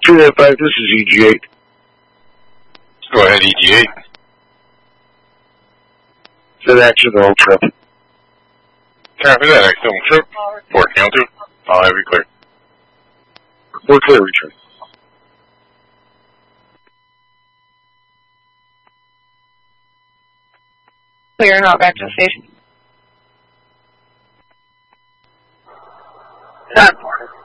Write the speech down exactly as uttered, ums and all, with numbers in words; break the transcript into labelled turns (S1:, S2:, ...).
S1: two oh five, this is E G eight.
S2: Go ahead, E G eight.
S1: Set accidental trip.
S2: Copy that, accidental trip. Port count two. I'll have you clear.
S1: We're clear, return.
S3: Clearing out back to the station.
S4: Transport.